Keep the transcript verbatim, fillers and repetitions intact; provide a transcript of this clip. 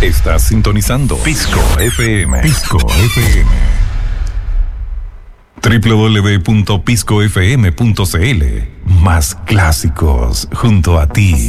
Estás sintonizando Pisco F M. Pisco F M. doble u doble u doble u punto pisco f m punto c l. Más clásicos junto a ti.